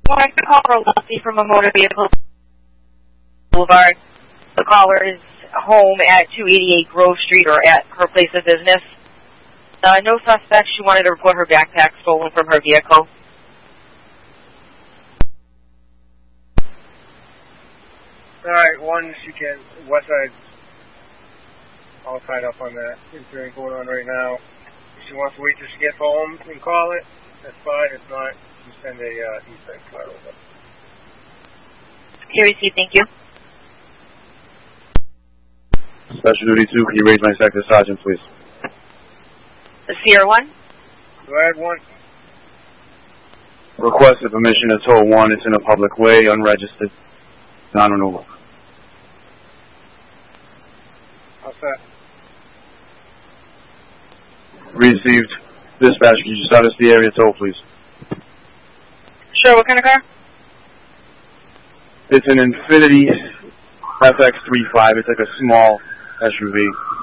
Well, I can call for Lucy from a motor vehicle Boulevard. The caller is home at 288 Grove Street or at her place of business. No suspect. She wanted to report her backpack stolen from her vehicle. Alright, one, she can, Westside, all tied up on that incident going on right now. If she wants to wait till she gets home and call it, that's fine. If not, you send a e-cert card over. Here, receive, thank you. Special Duty 2, can you raise my sector sergeant, please? The Sierra 1? Go ahead, one. Requested permission to tow 1. It's in a public way, unregistered, non-renewable. How's that? Received. Dispatch, can you start us the area tow, please? Sure, what kind of car? It's an Infiniti FX35. It's like a small SUV.